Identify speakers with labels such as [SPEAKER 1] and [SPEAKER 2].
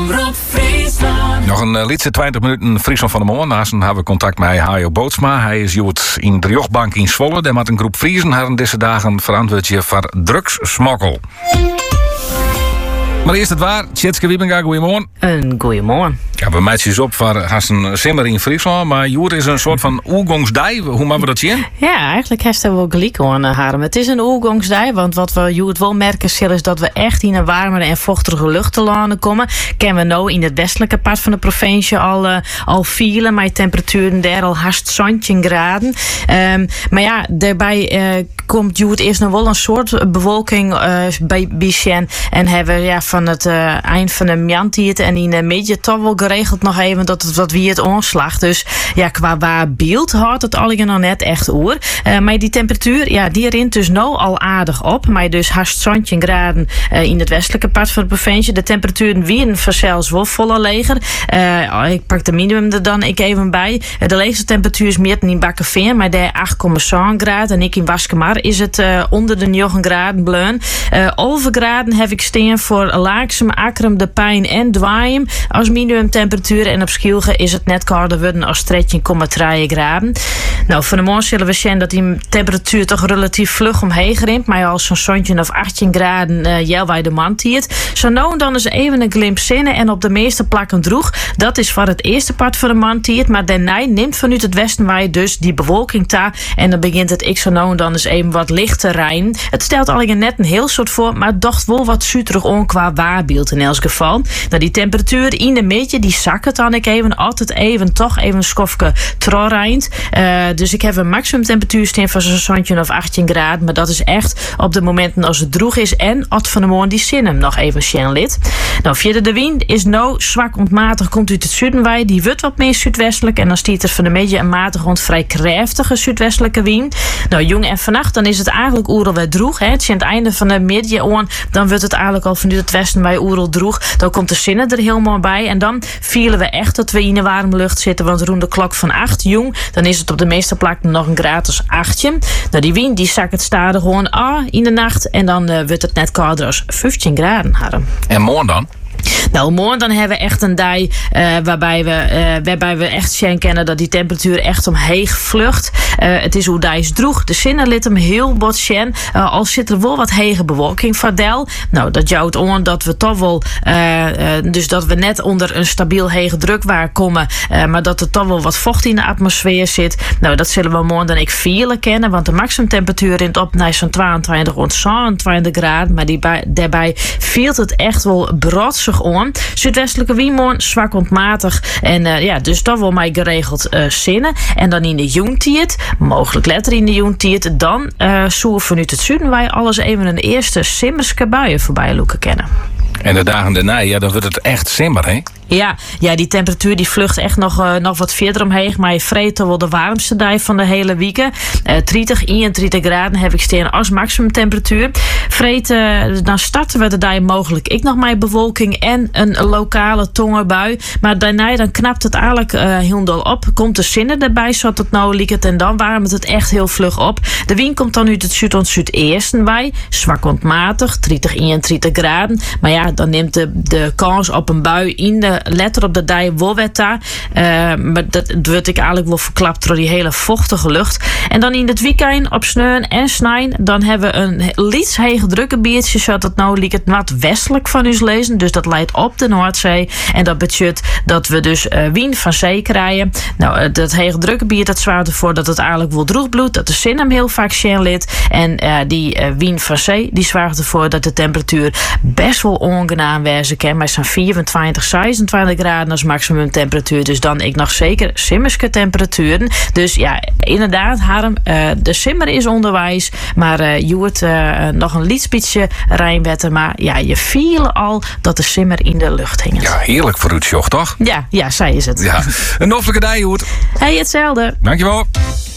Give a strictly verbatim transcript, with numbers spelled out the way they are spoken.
[SPEAKER 1] Omroep Friesland.
[SPEAKER 2] Nog een uh, liedje, twintig minuten Friesland van de Moorn. Naast hebben we contact met Hajo Bootsma. Hij is jood in de jochtbank in Zwolle. Daar met een groep Friesen hebben deze dagen verantwoordje voor drugssmokkel. Maar eerst het waar. Tjitske Wiebenga, goeiemorgen.
[SPEAKER 3] Een goeiemorgen.
[SPEAKER 2] Ja, we maken eens op voor een simmer in Friesland. Maar Joer is een soort van oergangsdij. Hoe maken we dat zien?
[SPEAKER 3] Ja, eigenlijk heeft hij wel gelijk aan, Harm. Het is een oergangsdij, want wat we Joer wel merken zullen is dat we echt in een warmere en vochtige lucht te landen komen. Kennen we nou in het westelijke part van de provincie al, uh, al vielen, maar temperaturen daar al haast zantien graden. Um, maar ja, daarbij uh, komt Joer eerst nog wel een soort bewolking uh, bij Bichen. En hebben we ja, van het uh, eind van de maand en in de midden toch wel geregeld nog even dat het wat wie het omslag. Dus ja, qua waar beeld houdt het al nog net echt oer. Uh, maar die temperatuur, ja, die rint dus nou al aardig op. Maar dus haast zantien graden uh, in het westelijke part van de provincie. De temperaturen wieren vanzelfs wel volle leger. Uh, ik pak de minimum er dan ik even bij. Uh, de leegste temperatuur is meer dan in Bakkerveen, maar daar acht komma zeven graden. En ik in Waskemar is het uh, onder de negen graden bleun. Uh, over graden heb ik steen voor Laaksem, Akkerum, De Pijn en Dwaaiem als minimumtemperatuur. En op Schielge is het net kouder worden als dertien komma drie graden. Nou, van de morgen zullen we zien dat die temperatuur toch relatief vlug omheen rint. Maar als zo'n zantien of achttien graden uh, jel wij de man tiert. Zo nou en dan is even een glimp zinnen en op de meeste plakken droeg. Dat is voor het eerste part van de man tiert. Maar daarna neemt vanuit het westen wij dus die bewolking ta. En dan begint het ik zo nou en dan eens even wat lichter rijden. Het stelt al net een heel soort voor, maar het dacht wel wat zuuterig on qua waarbeeld in elk geval. Nou, die temperatuur in de midden, die zakken dan ik even altijd even toch even een schofje trorijnd. Uh, dus ik heb een maximum temperatuur staan van zo'n zantien of achttien graden. Maar dat is echt op de momenten als het droeg is en от van de morgen die zin hem nog even sjen lid. Nou, vierde de wind is nou zwak ontmatig, komt uit het zuiden wij. Die wordt wat meer zuidwestelijk en dan stiet er van de midden een matig rond vrij krachtige zuidwestelijke wind. Nou, jong en vannacht, dan is het eigenlijk oerel weer droeg. Hè. Het is aan het einde van de midden aan, dan wordt het eigenlijk al vanuit het westen bij oerel droeg. Dan komt de zinnen er helemaal bij. En dan vielen we echt dat we in de warme lucht zitten. Want rond de klok van acht, jong, dan is het op de meeste plakken nog een gratis achtje. Nou, die wind die zakt het stadig gewoon ah in de nacht. En dan uh, wordt het net kouder als vijftien graden, Harm.
[SPEAKER 2] En morgen dan?
[SPEAKER 3] Nou, morgen dan hebben we echt een dag uh, waarbij, we, uh, waarbij we echt zien kennen dat die temperatuur echt omheen vlucht. Uh, het is hoe dijs droeg. De zinnen liet hem heel bot zien. Uh, al zit er wel wat hege bewolking verdel. Nou, dat jouwt on dat we toch wel, uh, uh, dus dat we net onder een stabiel hege druk waar komen. Uh, maar dat er toch wel wat vocht in de atmosfeer zit. Nou, dat zullen we morgen dan ik vielen kennen. Want de maximumtemperatuur rint op naar zo'n tweeëntwintig rond zevenentwintig graden. Maar die bij, daarbij viel het echt wel brodsig on. Zuidwestelijke wind zwak ontmatig. En uh, ja, dus dat wel mij geregeld uh, zinnen. En dan in de joentiert, mogelijk letter in de joentiert, dan uh, zoeken vanuit het zuiden wij alles even een eerste simmerske buien voorbij loeken kennen.
[SPEAKER 2] En de dagen daarna, ja, dan wordt het echt simmer, hè?
[SPEAKER 3] Ja, ja, die temperatuur die vlucht echt nog, uh, nog wat verder omheen. Maar je vreet toch wel de warmste dag van de hele week. Uh, dertig, eenentwintig graden heb ik staan als maximumtemperatuur. Vreet, uh, dan starten we de dag mogelijk ik nog maar bewolking en een lokale tongerbui. Maar daarna dan knapt het eigenlijk uh, heel dol op. Komt de zinnen erbij, zodat het nou liekt. En dan warmt het echt heel vlug op. De wind komt dan uit het zuid-zuidesten bij. Zwak ontmatig, dertig, eenentwintig graden. Maar ja, dan neemt de, de kans op een bui in de letter op de dag wel wetta. Uh, maar dat wordt ik eigenlijk wel verklapt door die hele vochtige lucht. En dan in het weekend op sneeuwen en snijn, dan hebben we een iets hege drukke biertje, zodat het nou liek het wat westelijk van ons lezen. Dus dat leidt op de Noordzee. En dat betekent dat we dus uh, wind van zee krijgen. Nou, uh, dat hege drukke bier, dat zwaart ervoor dat het eigenlijk wel droeg bloedt, dat de zin hem heel vaak zien lid. En uh, die uh, wind van zee, die zwaart ervoor dat de temperatuur best wel ongenaam wezen kan. Maar zo'n vierentwintig, zesentwintig graden als maximumtemperatuur. Dus dan ik nog zeker simmerske temperaturen. Dus ja, inderdaad, Harm, uh, de simmer is onderwijs. Maar uh, je hoort uh, nog een liedspietje rijnwetten. Maar ja, je viel al dat de simmer in de lucht hing.
[SPEAKER 2] Ja, heerlijk voor u, toch?
[SPEAKER 3] Ja, ja, zij is het.
[SPEAKER 2] Ja, een noffelijke dag, Joert.
[SPEAKER 3] Hey, hetzelfde.
[SPEAKER 2] Dankjewel.